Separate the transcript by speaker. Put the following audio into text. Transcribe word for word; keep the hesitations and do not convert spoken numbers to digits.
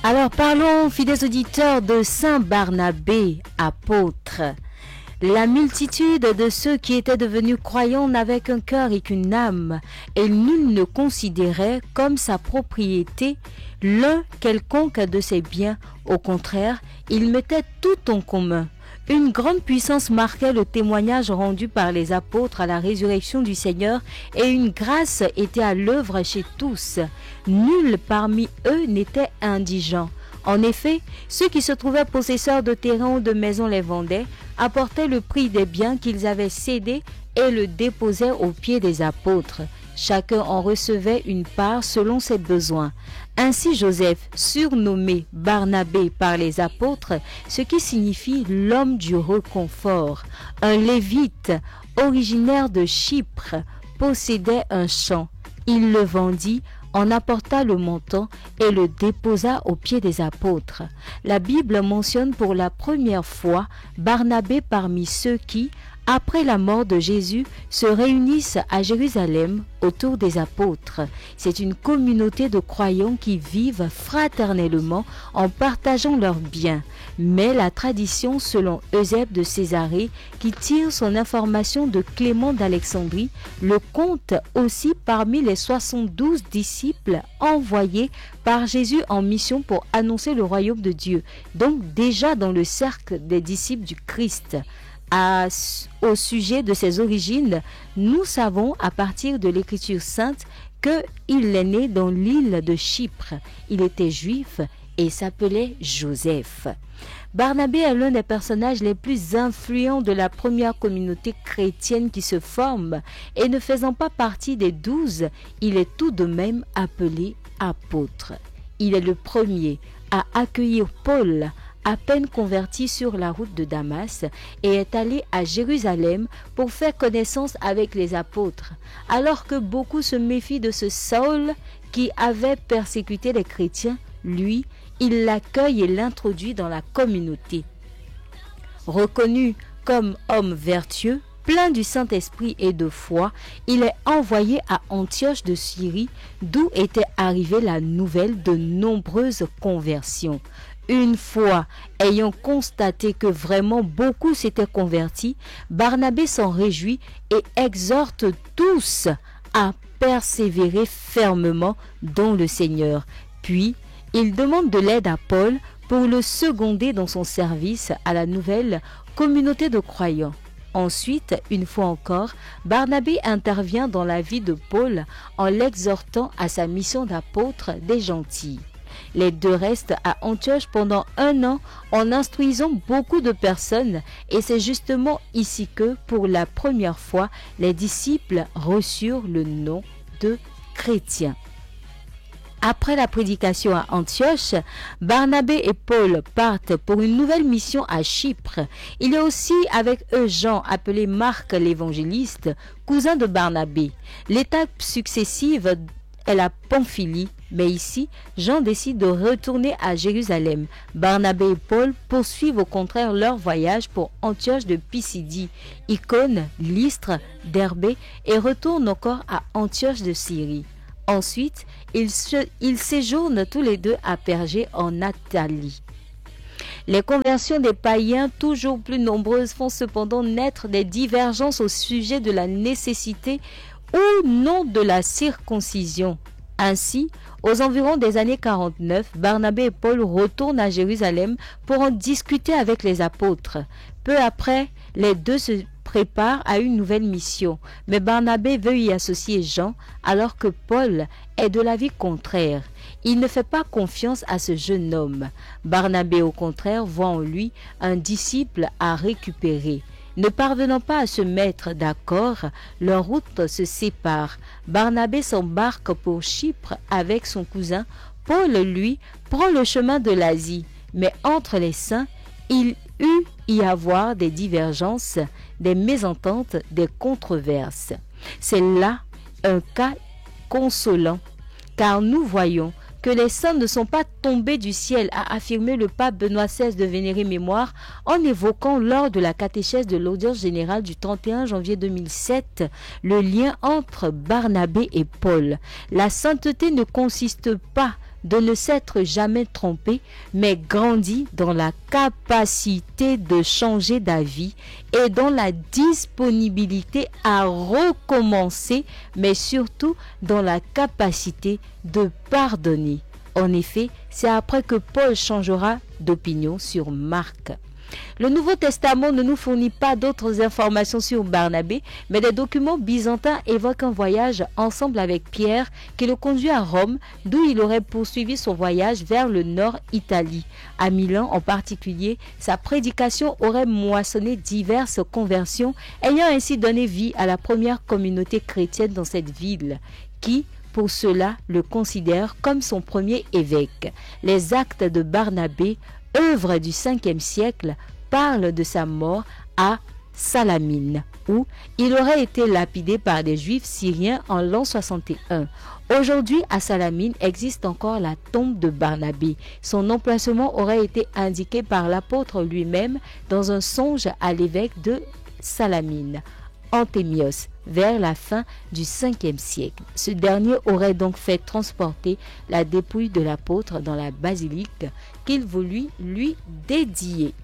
Speaker 1: Alors parlons, fidèles auditeurs, de Saint Barnabé, apôtre. La multitude de ceux qui étaient devenus croyants n'avaient qu'un cœur et qu'une âme, et nul ne considérait comme sa propriété l'un quelconque de ses biens. Au contraire, ils mettaient tout en commun. Une grande puissance marquait le témoignage rendu par les apôtres à la résurrection du Seigneur, et une grâce était à l'œuvre chez tous. Nul parmi eux n'était indigent. En effet, ceux qui se trouvaient possesseurs de terrains ou de maisons les vendaient, apportaient le prix des biens qu'ils avaient cédés et le déposaient aux pieds des apôtres. Chacun en recevait une part selon ses besoins. Ainsi Joseph, surnommé Barnabé par les apôtres, ce qui signifie l'homme du réconfort, un lévite originaire de Chypre, possédait un champ. Il le vendit, en apporta le montant et le déposa aux pieds des apôtres. La Bible mentionne pour la première fois Barnabé parmi ceux qui, après la mort de Jésus, se réunissent à Jérusalem autour des apôtres. C'est une communauté de croyants qui vivent fraternellement en partageant leurs biens. Mais la tradition, selon Eusèbe de Césarée, qui tire son information de Clément d'Alexandrie, le compte aussi parmi les soixante-douze disciples envoyés par Jésus en mission pour annoncer le royaume de Dieu. Donc déjà dans le cercle des disciples du Christ. À, au sujet de ses origines, nous savons à partir de l'Écriture sainte qu'il est né dans l'île de Chypre. Il était juif et s'appelait Joseph. Barnabé est l'un des personnages les plus influents de la première communauté chrétienne qui se forme, et ne faisant pas partie des douze, il est tout de même appelé apôtre. Il est le premier à accueillir Paul, à peine converti sur la route de Damas, et est allé à Jérusalem pour faire connaissance avec les apôtres. Alors que beaucoup se méfient de ce Saül qui avait persécuté les chrétiens, lui, il l'accueille et l'introduit dans la communauté. Reconnu comme homme vertueux, plein du Saint-Esprit et de foi, il est envoyé à Antioche de Syrie, d'où était arrivée la nouvelle de nombreuses conversions. Une fois ayant constaté que vraiment beaucoup s'étaient convertis, Barnabé s'en réjouit et exhorte tous à persévérer fermement dans le Seigneur. Puis, il demande de l'aide à Paul pour le seconder dans son service à la nouvelle communauté de croyants. Ensuite, une fois encore, Barnabé intervient dans la vie de Paul en l'exhortant à sa mission d'apôtre des gentils. Les deux restent à Antioche pendant un an en instruisant beaucoup de personnes, et c'est justement ici que, pour la première fois, les disciples reçurent le nom de chrétiens. Après la prédication à Antioche, Barnabé et Paul partent pour une nouvelle mission à Chypre. Il y a aussi avec eux Jean, appelé Marc l'évangéliste, cousin de Barnabé. L'étape successive est la Pamphylie, mais ici, Jean décide de retourner à Jérusalem. Barnabé et Paul poursuivent au contraire leur voyage pour Antioche de Pisidie, Icône, Lystre, Derbé, et retournent encore à Antioche de Syrie. Ensuite, ils, se, ils séjournent tous les deux à Pergé en Natalie. Les conversions des païens, toujours plus nombreuses, font cependant naître des divergences au sujet de la nécessité ou non de la circoncision. Ainsi, aux environs des années quarante-neuf, Barnabé et Paul retournent à Jérusalem pour en discuter avec les apôtres. Peu après, les deux se préparent à une nouvelle mission, mais Barnabé veut y associer Jean, alors que Paul est de l'avis contraire. Il ne fait pas confiance à ce jeune homme. Barnabé, au contraire, voit en lui un disciple à récupérer. Ne parvenant pas à se mettre d'accord, leurs routes se séparent. Barnabé s'embarque pour Chypre avec son cousin. Paul, lui, prend le chemin de l'Asie. Mais entre les saints, il eut y avoir des divergences, des mésententes, des controverses. C'est là un cas consolant, car nous voyons que les saints ne sont pas tombés du ciel, a affirmé le pape Benoît seize de vénérée mémoire en évoquant lors de la catéchèse de l'audience générale du trente et un janvier deux mille sept le lien entre Barnabé et Paul. La sainteté ne consiste pas de ne s'être jamais trompé, mais grandi dans la capacité de changer d'avis et dans la disponibilité à recommencer, mais surtout dans la capacité de pardonner. En effet, c'est après que Paul changera d'opinion sur Marc. Le Nouveau Testament ne nous fournit pas d'autres informations sur Barnabé, mais des documents byzantins évoquent un voyage ensemble avec Pierre qui le conduit à Rome, d'où il aurait poursuivi son voyage vers le nord Italie. À Milan en particulier, sa prédication aurait moissonné diverses conversions, ayant ainsi donné vie à la première communauté chrétienne dans cette ville, qui, pour cela, le considère comme son premier évêque. Les actes de Barnabé, œuvre du cinquième siècle, parle de sa mort à Salamine, où il aurait été lapidé par des Juifs syriens en l'an soixante et un. Aujourd'hui, à Salamine existe encore la tombe de Barnabé. Son emplacement aurait été indiqué par l'apôtre lui-même dans un songe à l'évêque de Salamine, Antémios, vers la fin du cinquième siècle. Ce dernier aurait donc fait transporter la dépouille de l'apôtre dans la basilique qu'il voulut lui dédier.